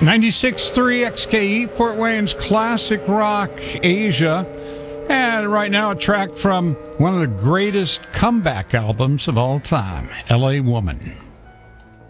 96.3 XKE, Fort Wayne's classic rock, Asia. And right now, a track from one of the greatest comeback albums of all time, LA Woman.